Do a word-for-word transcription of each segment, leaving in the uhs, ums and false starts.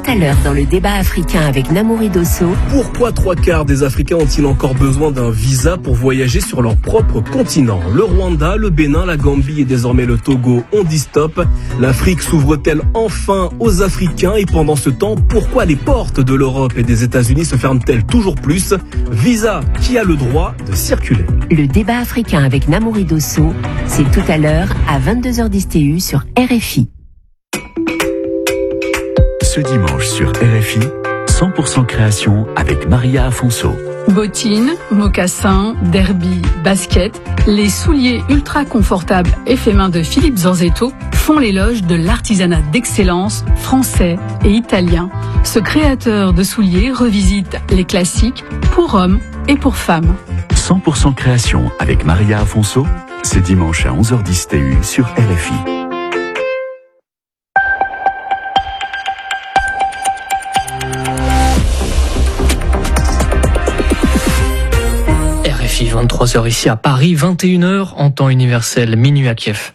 à l'heure dans le débat africain avec Namouri Dosso. Pourquoi trois quarts des Africains ont-ils encore besoin d'un visa pour voyager sur leur propre continent? Le Rwanda, le Bénin, la Gambie et désormais le Togo ont dit stop. L'Afrique s'ouvre-t-elle enfin aux Africains? Et pendant ce temps, pourquoi les portes de l'Europe et des États-Unis se ferment-elles toujours plus? Visa, qui a le droit de circuler? Le débat africain avec Namouri Dosso, c'est tout à l'heure à vingt-deux heures dix T U sur R F I. Ce dimanche sur R F I, cent pour cent création avec Maria Afonso. Bottines, mocassins, derby, basket, les souliers ultra confortables et faits main de Philippe Zorzetto font l'éloge de l'artisanat d'excellence français et italien. Ce créateur de souliers revisite les classiques pour hommes et pour femmes. cent pour cent création avec Maria Afonso, c'est dimanche à onze heures dix T U sur R F I. vingt-trois heures ici à Paris, vingt et une heures en temps universel, minuit à Kiev.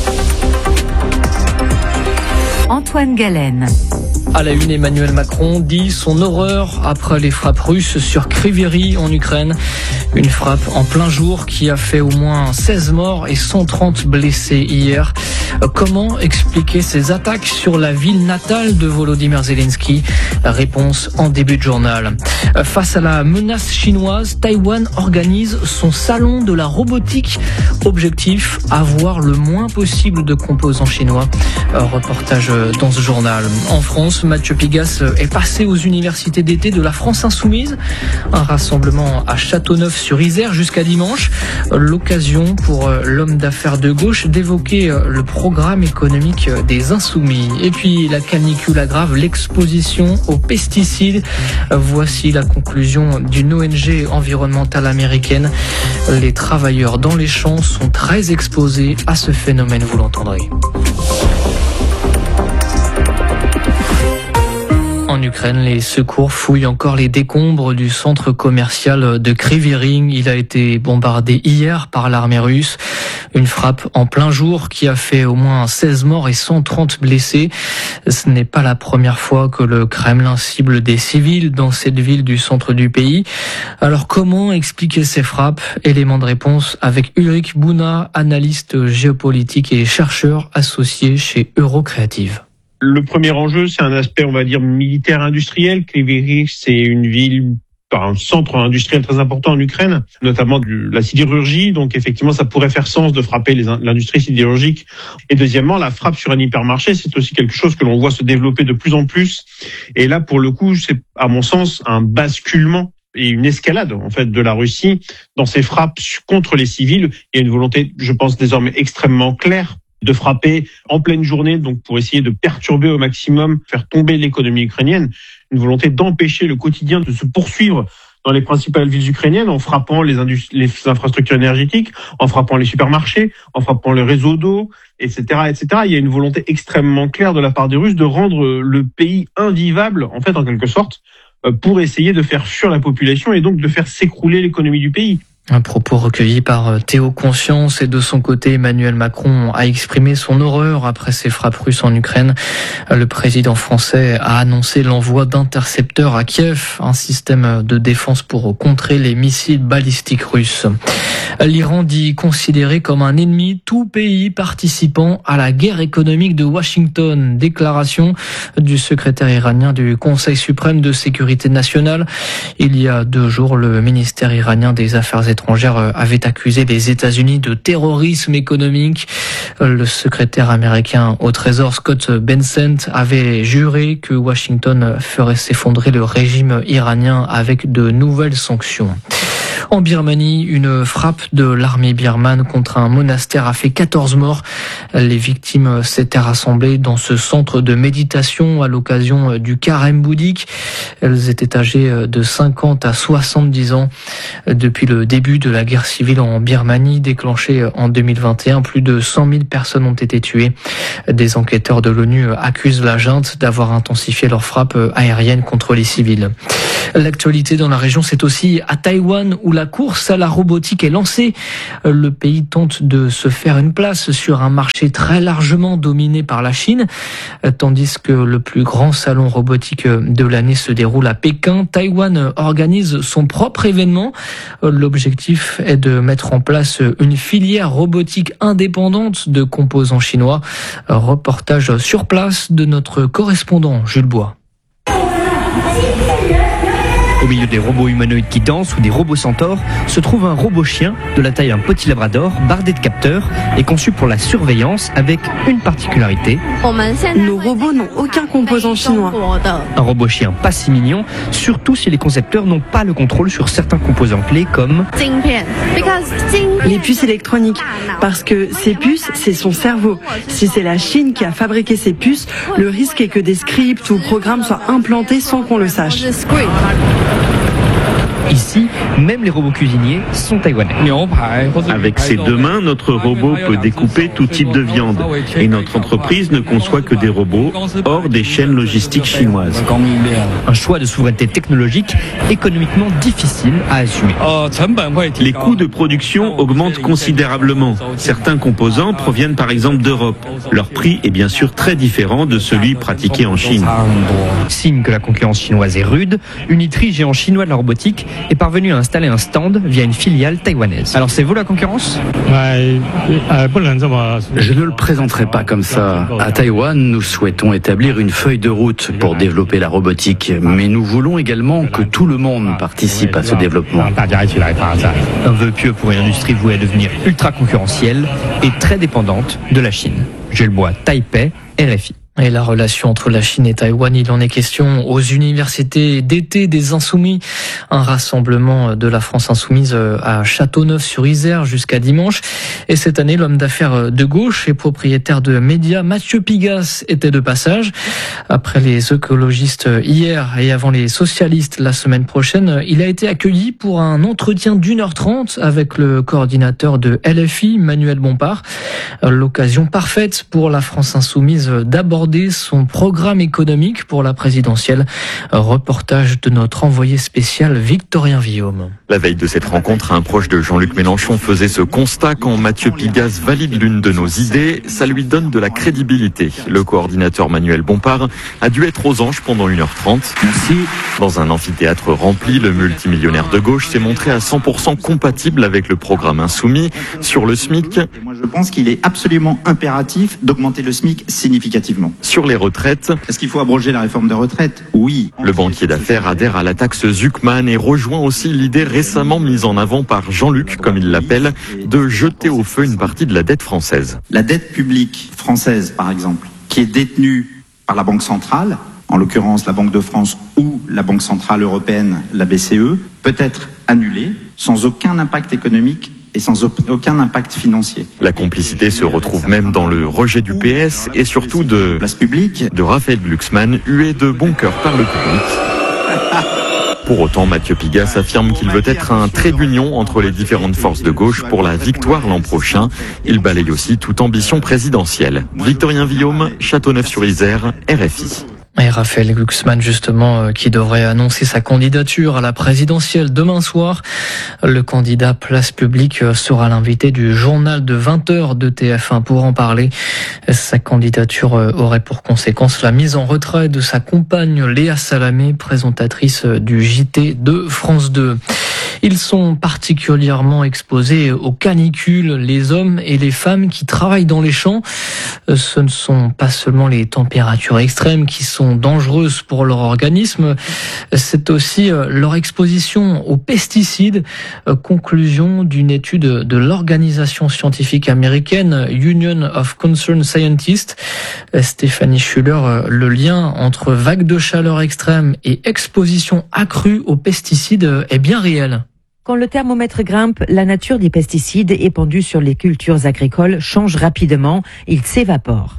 Antoine Galen. À la une, Emmanuel Macron dit son horreur après les frappes russes sur Kryvyi Rih en Ukraine. Une frappe en plein jour qui a fait au moins seize morts et cent trente blessés hier. Comment expliquer ces attaques sur la ville natale de Volodymyr Zelensky? Réponse en début de journal. Face à la menace chinoise, Taïwan organise son salon de la robotique. Objectif, avoir le moins possible de composants chinois. Reportage dans ce journal. En France, Mathieu Pigasse est passé aux universités d'été de la France Insoumise. Un rassemblement à Châteauneuf-sur-Isère jusqu'à dimanche. L'occasion pour l'homme d'affaires de gauche d'évoquer le programme économique des Insoumis. Et puis la canicule aggrave l'exposition aux pesticides. Voici la conclusion d'une O N G environnementale américaine. Les travailleurs dans les champs sont très exposés à ce phénomène, vous l'entendrez. En Ukraine, les secours fouillent encore les décombres du centre commercial de Kryvyi Rih. Il a été bombardé hier par l'armée russe. Une frappe en plein jour qui a fait au moins seize morts et cent trente blessés. Ce n'est pas la première fois que le Kremlin cible des civils dans cette ville du centre du pays. Alors comment expliquer ces frappes? Élément de réponse avec Ulrich Bouna, analyste géopolitique et chercheur associé chez Eurocreative. Le premier enjeu, c'est un aspect, on va dire, militaire-industriel. Kryvyi Rih, c'est une ville, un centre industriel très important en Ukraine, notamment de la sidérurgie. Donc, effectivement, ça pourrait faire sens de frapper les, l'industrie sidérurgique. Et deuxièmement, la frappe sur un hypermarché, c'est aussi quelque chose que l'on voit se développer de plus en plus. Et là, pour le coup, c'est, à mon sens, un basculement et une escalade, en fait, de la Russie dans ses frappes contre les civils. Il y a une volonté, je pense, désormais extrêmement claire de frapper en pleine journée, donc pour essayer de perturber au maximum, faire tomber l'économie ukrainienne, une volonté d'empêcher le quotidien de se poursuivre dans les principales villes ukrainiennes en frappant les, industri- les infrastructures énergétiques, en frappant les supermarchés, en frappant le réseau d'eau, et cetera, et cetera. Il y a une volonté extrêmement claire de la part des Russes de rendre le pays invivable, en fait, en quelque sorte, pour essayer de faire fuir la population et donc de faire s'écrouler l'économie du pays. Un propos recueilli par Théo Conscience, et de son côté, Emmanuel Macron a exprimé son horreur après ces frappes russes en Ukraine. Le président français a annoncé l'envoi d'intercepteurs à Kiev, un système de défense pour contrer les missiles balistiques russes. L'Iran dit considérer comme un ennemi tout pays participant à la guerre économique de Washington. Déclaration du secrétaire iranien du Conseil suprême de sécurité nationale. Il y a deux jours, le ministère iranien des Affaires étrangères avait accusé les États-Unis de terrorisme économique. Le secrétaire américain au Trésor, Scott Bessent, avait juré que Washington ferait s'effondrer le régime iranien avec de nouvelles sanctions. En Birmanie, une frappe de l'armée birmane contre un monastère a fait quatorze morts. Les victimes s'étaient rassemblées dans ce centre de méditation à l'occasion du carême bouddhique. Elles étaient âgées de cinquante à soixante-dix ans. Depuis le début de la guerre civile en Birmanie, déclenchée en deux mille vingt et un, plus de cent mille personnes ont été tuées. Des enquêteurs de l'ONU accusent la junte d'avoir intensifié leurs frappes aériennes contre les civils. L'actualité dans la région, c'est aussi à Taïwan où où la course à la robotique est lancée. Le pays tente de se faire une place sur un marché très largement dominé par la Chine, tandis que le plus grand salon robotique de l'année se déroule à Pékin. Taïwan organise son propre événement. L'objectif est de mettre en place une filière robotique indépendante de composants chinois. Reportage sur place de notre correspondant Jules Bois. Au milieu des robots humanoïdes qui dansent ou des robots centaures, se trouve un robot chien de la taille d'un petit labrador, bardé de capteurs et conçu pour la surveillance avec une particularité. Nos robots n'ont aucun composant chinois. Un robot chien pas si mignon, surtout si les concepteurs n'ont pas le contrôle sur certains composants clés comme les puces électroniques, parce que ces puces, c'est son cerveau. Si c'est la Chine qui a fabriqué ces puces, le risque est que des scripts ou programmes soient implantés sans qu'on le sache. Ici, même les robots cuisiniers sont taïwanais. Avec ses deux mains, notre robot peut découper tout type de viande. Et notre entreprise ne conçoit que des robots hors des chaînes logistiques chinoises. Un choix de souveraineté technologique économiquement difficile à assumer. Les coûts de production augmentent considérablement. Certains composants proviennent par exemple d'Europe. Leur prix est bien sûr très différent de celui pratiqué en Chine. Signe que la concurrence chinoise est rude, Unitri, géant chinois de la robotique, est parvenu à installer un stand via une filiale taïwanaise. Alors c'est vous la concurrence ? Je ne le présenterai pas comme ça. À Taïwan, nous souhaitons établir une feuille de route pour développer la robotique, mais nous voulons également que tout le monde participe à ce développement. Un vœu pieux pour une industrie vouée à devenir ultra concurrentielle et très dépendante de la Chine. Jules Bois, Taipei, R F I. Et la relation entre la Chine et Taïwan, il en est question aux universités d'été des Insoumis. Un rassemblement de la France Insoumise à Châteauneuf-sur-Isère jusqu'à dimanche. Et cette année, l'homme d'affaires de gauche et propriétaire de médias, Mathieu Pigasse, était de passage. Après les écologistes hier et avant les socialistes la semaine prochaine, il a été accueilli pour un entretien d'une heure trente avec le coordinateur de L F I, Manuel Bompard. L'occasion parfaite pour la France Insoumise d'aborder son programme économique pour la présidentielle. Reportage de notre envoyé spécial Victorien Villaume. La veille de cette rencontre, un proche de Jean-Luc Mélenchon faisait ce constat: quand Mathieu Pigasse valide l'une de nos idées, ça lui donne de la crédibilité. Le coordinateur Manuel Bompard a dû être aux anges pendant une heure trente. Merci. Dans un amphithéâtre rempli, le multimillionnaire de gauche s'est montré à cent pour cent compatible avec le programme insoumis. Sur le SMIC, moi je pense qu'il est absolument impératif d'augmenter le SMIC significativement. Sur les retraites, est-ce qu'il faut abroger la réforme des retraites ? Oui. Le banquier d'affaires adhère à la taxe Zuckman et rejoint aussi l'idée récemment mise en avant par Jean-Luc, comme il l'appelle, de jeter au feu une partie de la dette française. La dette publique française, par exemple, qui est détenue par la Banque centrale, en l'occurrence la Banque de France ou la Banque centrale européenne, la B C E, peut être annulée sans aucun impact économique et sans aucun impact financier. La complicité se retrouve même dans le rejet du P S et surtout de, place publique. de Raphaël Glucksmann, hué de bon cœur par le public. Pour autant, Mathieu Pigasse affirme qu'il veut être un trait d'union entre les différentes forces de gauche pour la victoire l'an prochain. Il balaye aussi toute ambition présidentielle. Victorien Villaume, Châteauneuf-sur-Isère, R F I. Et Raphaël Glucksmann, justement, qui devrait annoncer sa candidature à la présidentielle demain soir. Le candidat Place Publique sera l'invité du journal de vingt heures de T F un pour en parler. Sa candidature aurait pour conséquence la mise en retrait de sa compagne Léa Salamé, présentatrice du J T de France deux. Ils sont particulièrement exposés aux canicules, les hommes et les femmes qui travaillent dans les champs. Ce ne sont pas seulement les températures extrêmes qui sont dangereuses pour leur organisme, c'est aussi leur exposition aux pesticides. Conclusion d'une étude de l'organisation scientifique américaine Union of Concerned Scientists. Stéphanie Schuller, le lien entre vagues de chaleur extrême et exposition accrue aux pesticides est bien réel. Quand le thermomètre grimpe, la nature des pesticides épandus sur les cultures agricoles change rapidement, ils s'évaporent.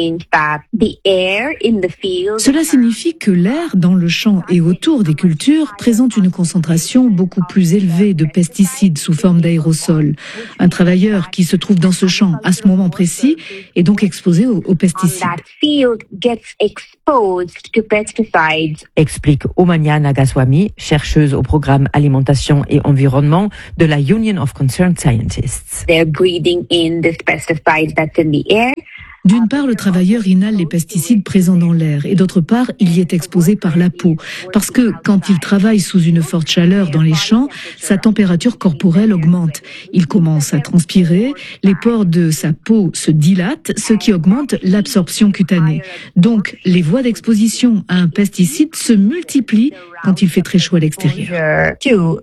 Cela signifie que l'air dans le champ et autour des cultures présente une concentration beaucoup plus élevée de pesticides sous forme d'aérosols. Un travailleur qui se trouve dans ce champ à ce moment précis est donc exposé aux, aux pesticides. Explique Omania Nagaswamy, chercheuse au programme Alimentation et Environnement de la Union of Concerned Scientists. They're breathing in the pesticides that's in the air. D'une part, le travailleur inhale les pesticides présents dans l'air et d'autre part, il y est exposé par la peau. Parce que quand il travaille sous une forte chaleur dans les champs, sa température corporelle augmente. Il commence à transpirer, les pores de sa peau se dilatent, ce qui augmente l'absorption cutanée. Donc, les voies d'exposition à un pesticide se multiplient quand il fait très chaud à l'extérieur.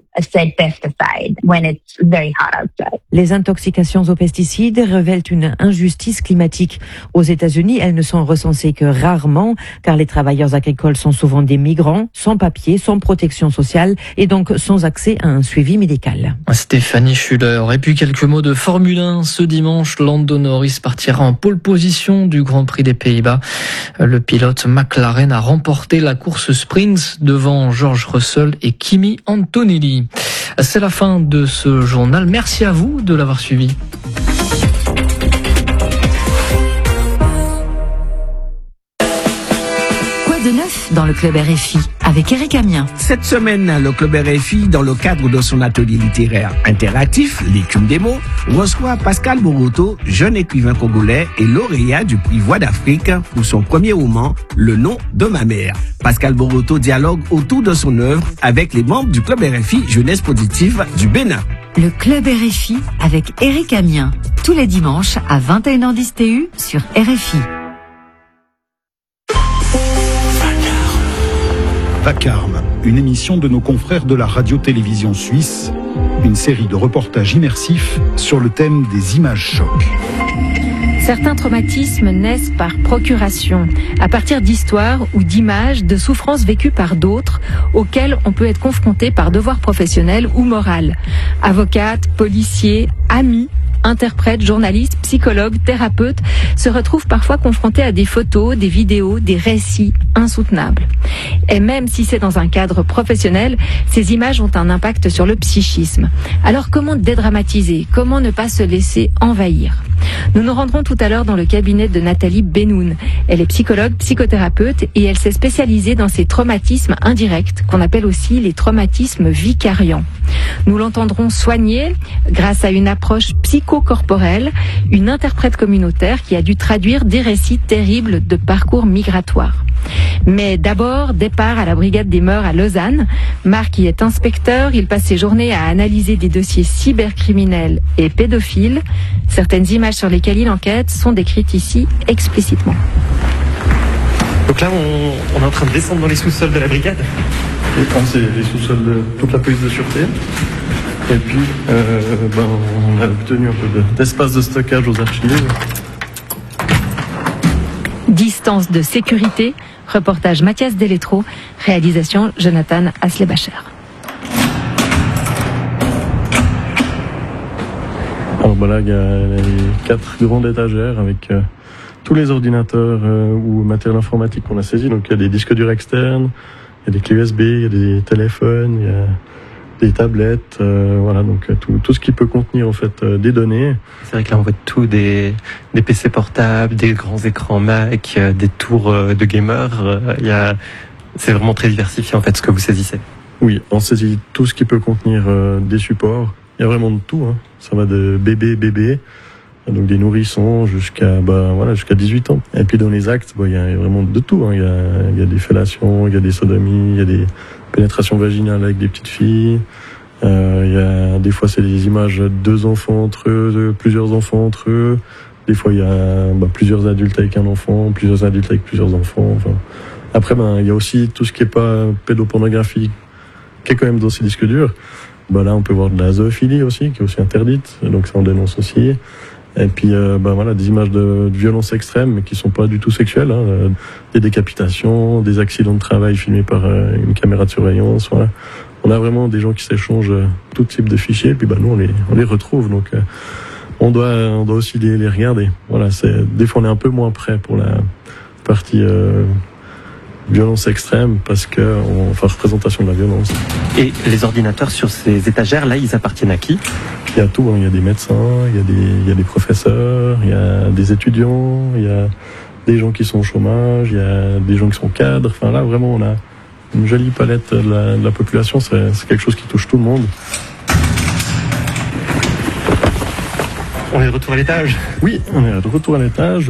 Les intoxications aux pesticides révèlent une injustice climatique. Aux États-Unis, elles ne sont recensées que rarement, car les travailleurs agricoles sont souvent des migrants, sans papier, sans protection sociale et donc sans accès à un suivi médical. Stéphanie Schuller. Et puis quelques mots de Formule un. Ce dimanche, Lando Norris partira en pole position du Grand Prix des Pays-Bas. Le pilote McLaren a remporté la course sprint devant George Russell et Kimi Antonelli. C'est la fin de ce journal. Merci à vous de l'avoir suivi. De neuf dans le Club R F I avec Eric Amien. Cette semaine, le Club R F I, dans le cadre de son atelier littéraire interactif, l'écume des mots, reçoit Pascal Boroto, jeune écrivain congolais et lauréat du prix Voix d'Afrique pour son premier roman, Le nom de ma mère. Pascal Boroto dialogue autour de son œuvre avec les membres du Club R F I Jeunesse Positive du Bénin. Le Club R F I avec Eric Amien, tous les dimanches à vingt et une heures dix T U sur R F I. Vacarme, une émission de nos confrères de la radio-télévision suisse, une série de reportages immersifs sur le thème des images chocs. Certains traumatismes naissent par procuration, à partir d'histoires ou d'images de souffrances vécues par d'autres, auxquelles on peut être confronté par devoir professionnel ou moral. Avocates, policiers, amis, interprètes, journalistes, psychologues, thérapeutes se retrouvent parfois confrontés à des photos, des vidéos, des récits insoutenables. Et même si c'est dans un cadre professionnel, ces images ont un impact sur le psychisme. Alors comment dédramatiser? Comment ne pas se laisser envahir? Nous nous rendrons tout à l'heure dans le cabinet de Nathalie Benoun. Elle est psychologue, psychothérapeute et elle s'est spécialisée dans ces traumatismes indirects, qu'on appelle aussi les traumatismes vicariants. Nous l'entendrons soigner grâce à une approche psychocorporelle, une interprète communautaire qui a dû traduire des récits terribles de parcours migratoires. Mais d'abord, départ à la Brigade des Mœurs à Lausanne. Marc y est inspecteur, il passe ses journées à analyser des dossiers cybercriminels et pédophiles. Certaines images sur lesquelles il enquête sont décrites ici explicitement. Donc là, on, on est en train de descendre dans les sous-sols de la brigade. Et c'est les sous-sols de toute la police de sûreté. Et puis, euh, ben, on a obtenu un peu de, d'espace de stockage aux archives. Distance de sécurité, reportage Mathias Deletro, réalisation Jonathan Aslebacher. Alors ben là, il y a les quatre grandes étagères avec euh, tous les ordinateurs euh, ou matériel informatique qu'on a saisi. Donc il y a des disques durs externes, il y a des clés U S B, il y a des téléphones, il y a des tablettes, euh, voilà, donc tout, tout ce qui peut contenir en fait euh, des données. C'est vrai que là on voit tout, des, des P C portables, des grands écrans Mac, euh, des tours euh, de gamers. Euh, il y a, c'est vraiment très diversifié en fait ce que vous saisissez. Oui, on saisit tout ce qui peut contenir euh, des supports. Il y a vraiment de tout, hein. Ça va de bébé bébé, donc des nourrissons jusqu'à bah voilà jusqu'à dix-huit ans. Et puis dans les actes, bah il y a vraiment de tout, hein. Il y a il y a des fellations, il y a des sodomies, il y a des pénétration vaginale avec des petites filles. Euh, il y a des fois c'est des images de deux enfants entre eux, de plusieurs enfants entre eux. Des fois il y a bah, plusieurs adultes avec un enfant, plusieurs adultes avec plusieurs enfants. Enfin, après ben il y a aussi tout ce qui est pas pédopornographie, qui est quand même dans ces disques durs. Bah là on peut voir de la zoophilie aussi, qui est aussi interdite, donc ça on dénonce aussi. Et puis euh, bah voilà des images de, de violence extrême mais qui sont pas du tout sexuelles, hein. Des décapitations, des accidents de travail filmés par euh, une caméra de surveillance, voilà. On a vraiment des gens qui s'échangent euh, tout type de fichiers, et puis bah nous on les on les retrouve, donc euh, on doit on doit aussi les, les regarder. Voilà, c'est des fois on est un peu moins prêt pour la partie euh, violence extrême parce que on fait représentation de la violence. Et les ordinateurs sur ces étagères là, ils appartiennent à qui? Il y a tout, hein. Il y a des médecins, il y a des, il y a des professeurs, il y a des étudiants, il y a des gens qui sont au chômage, il y a des gens qui sont cadres. Enfin là, vraiment, on a une jolie palette de la, de la population. C'est, c'est quelque chose qui touche tout le monde. On est de retour à l'étage. Oui, on est de retour à l'étage.